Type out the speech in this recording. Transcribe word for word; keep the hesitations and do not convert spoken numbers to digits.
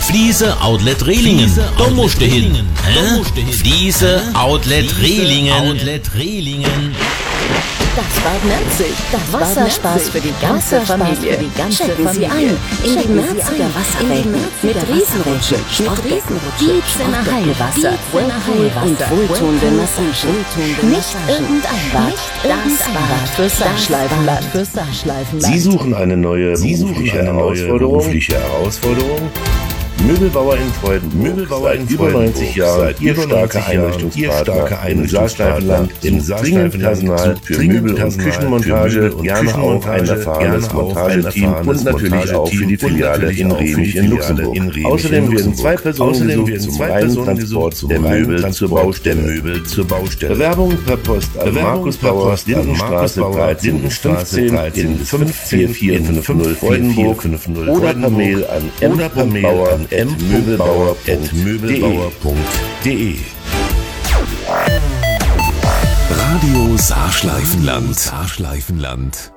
Fliese Outlet Rehlingen. Da musst du hin. Hä? Fliese Outlet Rehlingen. Outlet Rehlingen. Das Bad Merzig. Das Wasserspaß für die ganze Familie. Checken Sie ein in die Merziger Wasserwelten mit Riesenrutschen, Sportbecken, Kiez in Heilwasser, Whirlpool und wohltuende Massagen. Nicht irgendein Bad, das Bad für Saarschleifenland. Sie suchen eine neue berufliche Herausforderung? Herausforderung? Möbelbauer in Freudenburg, Möbelbauer seit in über neunzig Jahren, ihr starker Einrichtungspartner im Saarschleifenland, im dringend Personal für Möbel- und Küchenmontage, gerne auch ein erfahrenes Montageteam und natürlich auch für die Filiale in Remich in Luxemburg. Außerdem werden zwei Personen gesucht zum reinen Transport der Möbel zur Baustelle. Bewerbung per Post an Markus Bauer, Lindenstraße dreizehn fünfzehn in fünf vier vier fünf null Freudenburg oder per Mail an m punkt bauer at möbelbauer punkt de. Radio Saarschleifenland. Saarschleifenland.